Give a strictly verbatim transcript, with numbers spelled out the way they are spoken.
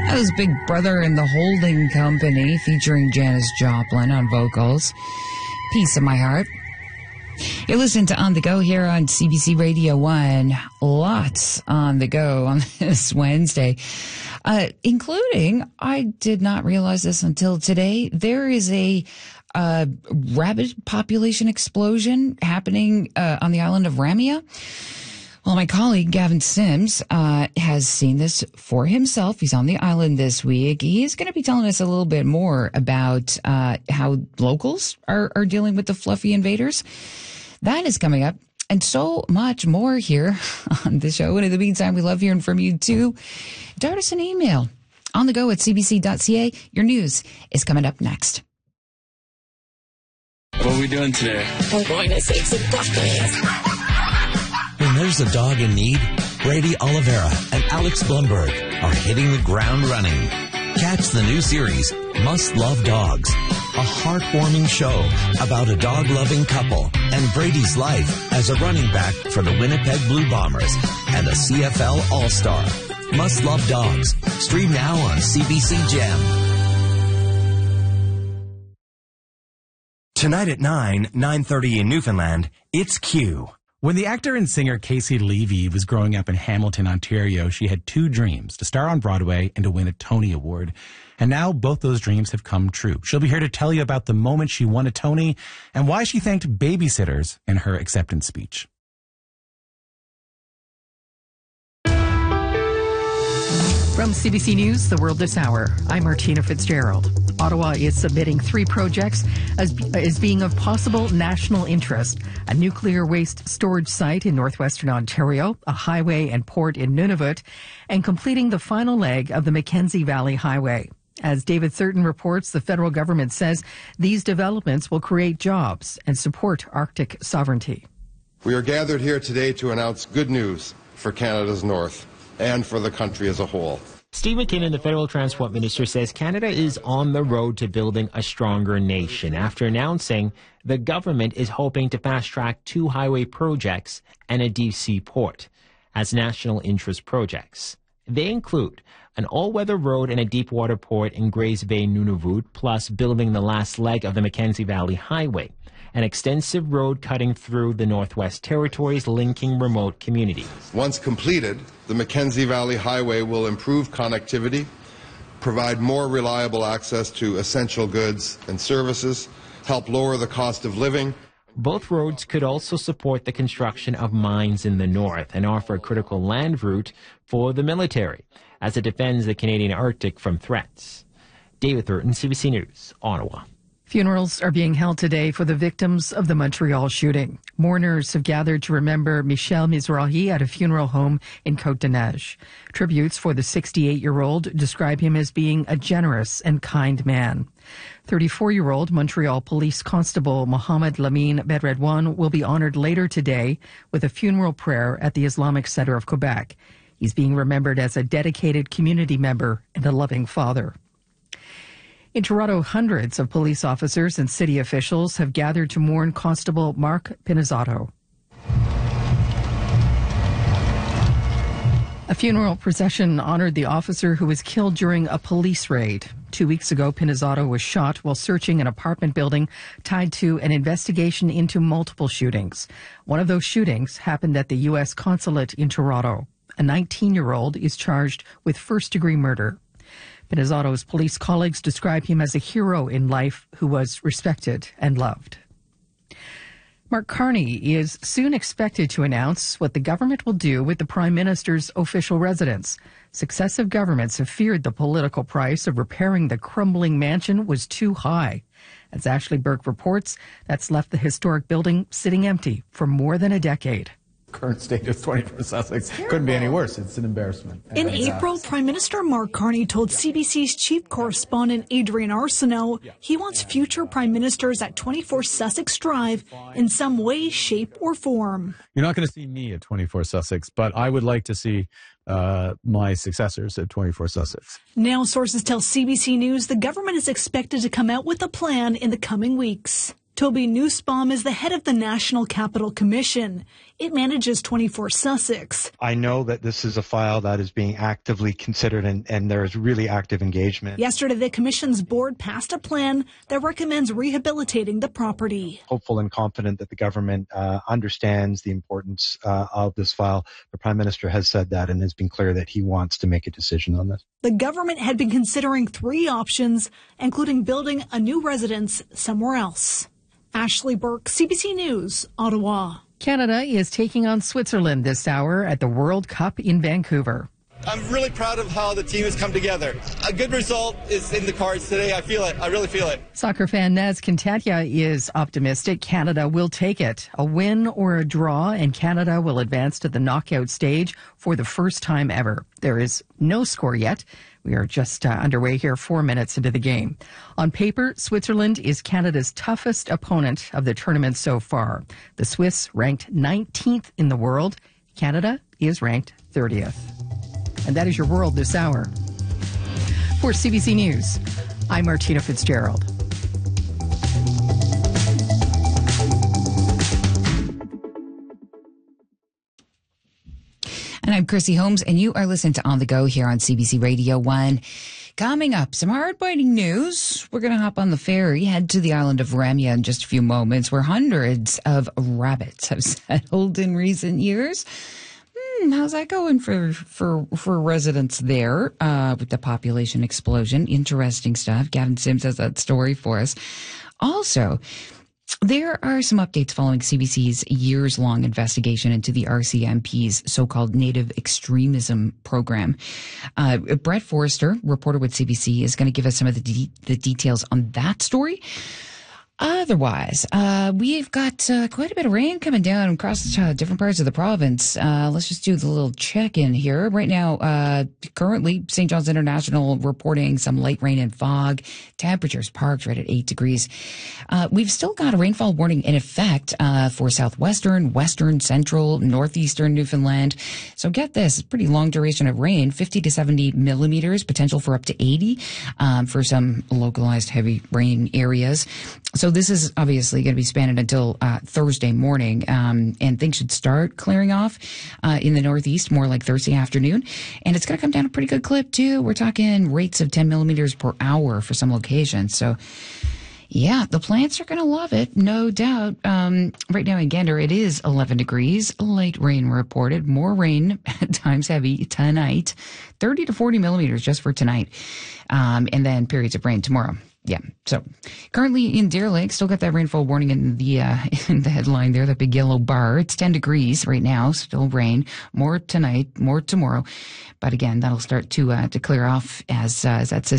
That was Big Brother and the Holding Company featuring Janis Joplin on vocals. Piece of My Heart. You're listening to On the Go here on C B C Radio one. Lots on the go on this Wednesday, uh, including, I did not realize this until today, there is a uh, rabbit population explosion happening uh, on the island of Ramia. Well, my colleague Gavin Sims uh, has seen this for himself. He's on the island this week. He's going to be telling us a little bit more about uh, how locals are, are dealing with the fluffy invaders. That is coming up, and so much more here on the show. And in the meantime, we love hearing from you too. Dart us an email on the go at c b c dot c a. Your news is coming up next. What are we doing today? We're going to save some puppies. When there's a dog in need, Brady Oliveira and Alex Blumberg are hitting the ground running. Catch the new series, Must Love Dogs, a heartwarming show about a dog-loving couple and Brady's life as a running back for the Winnipeg Blue Bombers and a C F L All-Star. Must Love Dogs. Stream now on C B C Gem. Tonight at nine, nine thirty in Newfoundland, it's Q. When the actor and singer Casey Levy was growing up in Hamilton, Ontario, she had two dreams, to star on Broadway and to win a Tony Award. And now both those dreams have come true. She'll be here to tell you about the moment she won a Tony and why she thanked babysitters in her acceptance speech. From C B C News, The World This Hour, I'm Martina Fitzgerald. Ottawa is submitting three projects as, as being of possible national interest: a nuclear waste storage site in northwestern Ontario, a highway and port in Nunavut, and completing the final leg of the Mackenzie Valley Highway. As David Thurton reports, the federal government says these developments will create jobs and support Arctic sovereignty. We are gathered here today to announce good news for Canada's North and for the country as a whole. Steve McKinnon, the federal transport minister, says Canada is on the road to building a stronger nation after announcing the government is hoping to fast-track two highway projects and a deep-sea port as national interest projects. They include an all-weather road and a deep-water port in Grays Bay, Nunavut, plus building the last leg of the Mackenzie Valley Highway, an extensive road cutting through the Northwest Territories linking remote communities. Once completed, the Mackenzie Valley Highway will improve connectivity, provide more reliable access to essential goods and services, help lower the cost of living. Both roads could also support the construction of mines in the north and offer a critical land route for the military as it defends the Canadian Arctic from threats. David Thurton, C B C News, Ottawa. Funerals are being held today for the victims of the Montreal shooting. Mourners have gathered to remember Michel Mizrahi at a funeral home in Côte-des-Neiges. Tributes for the sixty-eight-year-old describe him as being a generous and kind man. thirty-four-year-old Montreal Police Constable Mohamed Lamine Bedredouane will be honored later today with a funeral prayer at the Islamic Center of Quebec. He's being remembered as a dedicated community member and a loving father. In Toronto, hundreds of police officers and city officials have gathered to mourn Constable Mark Pinizzato. A funeral procession honored the officer who was killed during a police raid. Two weeks ago, Pinizzato was shot while searching an apartment building tied to an investigation into multiple shootings. One of those shootings happened at the U S consulate in Toronto. A nineteen-year-old is charged with first-degree murder. Pinizzato's police colleagues describe him as a hero in life who was respected and loved. Mark Carney is soon expected to announce what the government will do with the Prime Minister's official residence. Successive governments have feared the political price of repairing the crumbling mansion was too high. As Ashley Burke reports, that's left the historic building sitting empty for more than a decade. Current state of twenty-four Sussex couldn't be any worse. It's an embarrassment. In and, April, uh, Prime Minister Mark Carney told C B C's chief correspondent Adrian Arsenault he wants future prime ministers at twenty-four Sussex Drive in some way, shape, or form. You're not going to see me at twenty-four Sussex, but I would like to see uh, my successors at twenty-four Sussex. Now, sources tell C B C News the government is expected to come out with a plan in the coming weeks. Toby Nussbaum is the head of the National Capital Commission. It manages twenty-four Sussex. I know that this is a file that is being actively considered, and, and there is really active engagement. Yesterday, the commission's board passed a plan that recommends rehabilitating the property. Hopeful and confident that the government uh, understands the importance uh, of this file. The Prime Minister has said that and has been clear that he wants to make a decision on this. The government had been considering three options, including building a new residence somewhere else. Ashley Burke, C B C News, Ottawa. Canada is taking on Switzerland this hour at the World Cup in Vancouver. I'm really proud of how the team has come together. A good result is in the cards today. I feel it. I really feel it. Soccer fan Naz Cantatia is optimistic Canada will take it. A win or a draw, and Canada will advance to the knockout stage for the first time ever. There is no score yet. We are just uh, underway here, four minutes into the game. On paper, Switzerland is Canada's toughest opponent of the tournament so far. The Swiss ranked nineteenth in the world. Canada is ranked thirtieth. And that is your world this hour. For C B C News, I'm Martina Fitzgerald. And I'm Chrissy Holmes, and you are listening to On the Go here on C B C Radio one. Coming up, some hard-biting news. We're going to hop on the ferry, head to the island of Ramya in just a few moments, where hundreds of rabbits have settled in recent years. Hmm, how's that going for for for residents there uh, with the population explosion? Interesting stuff. Gavin Sims has that story for us. Also, there are some updates following C B C's years-long investigation into the R C M P's so-called native extremism program. Uh, Brett Forrester, reporter with C B C, is going to give us some of the, de- the details on that story. Otherwise, uh, we've got uh, quite a bit of rain coming down across uh, different parts of the province. Uh, let's just do the little check-in here. Right now, uh, currently, Saint John's International reporting some light rain and fog. Temperatures parked right at eight degrees. Uh, we've still got a rainfall warning in effect uh, for southwestern, western, central, northeastern Newfoundland. So get this, pretty long duration of rain, fifty to seventy millimeters, potential for up to eighty um, for some localized heavy rain areas. So this is obviously going to be spanning until uh, Thursday morning, um, and things should start clearing off uh, in the northeast more like Thursday afternoon. And it's going to come down a pretty good clip, too. We're talking rates of ten millimeters per hour for some locations. So, yeah, the plants are going to love it, no doubt. Um, right now in Gander, it is eleven degrees, light rain reported, more rain at times heavy tonight, thirty to forty millimeters just for tonight, um, and then periods of rain tomorrow. Yeah. So currently in Deer Lake, still got that rainfall warning in the uh, in the headline there, that big yellow bar. It's ten degrees right now, still rain. More tonight, more tomorrow. But again, that'll start to uh, to clear off as uh, as that system